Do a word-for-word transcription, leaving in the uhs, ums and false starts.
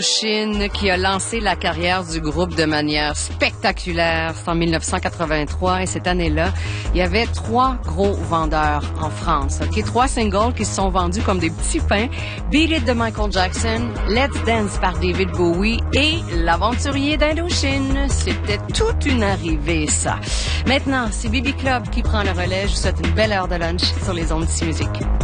Chine qui a lancé la carrière du groupe de manière spectaculaire. C'est en mille neuf cent quatre-vingt-trois et cette année-là, il y avait trois gros vendeurs en France. Ok, trois singles qui se sont vendus comme des petits pains. Beat It de Michael Jackson, Let's Dance par David Bowie et L'Aventurier d'Indochine. C'était toute une arrivée, ça. Maintenant, c'est B B Club qui prend le relais. Je vous souhaite une belle heure de lunch sur les ondes de musique.